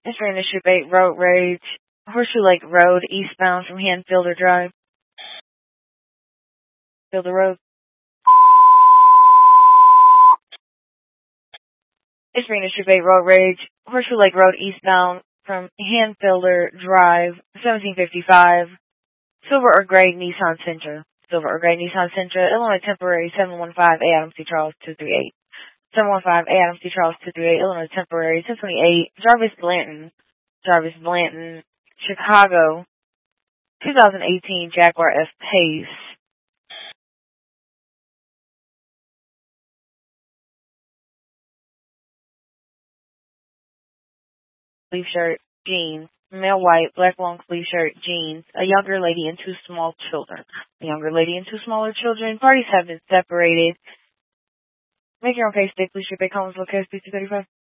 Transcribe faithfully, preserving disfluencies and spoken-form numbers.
Entering Issue eight, Road Rage, Horseshoe Lake Road, eastbound from Hanfielder Drive. Fielder Road. Entering Issue eight, Road Rage, Horseshoe Lake Road, eastbound from Hanfielder Drive, seventeen fifty-five. Silver or Gray Nissan Sentra. Silver or Gray Nissan Sentra, Illinois Temporary, seven one five A Adam C. Charles two three eight. seven one five A Adam C. Charles two three eight, Illinois Temporary, ten twenty-eight, Jarvis Blanton, Jarvis Blanton, Chicago, twenty eighteen Jaguar F Pace. Sleeve shirt, jeans, male white, black long sleeve shirt, jeans, a younger lady and two small children. A younger lady and two smaller children. Parties have been separated. Make your own case stick. Please ship a Collins location, P C thirty-five.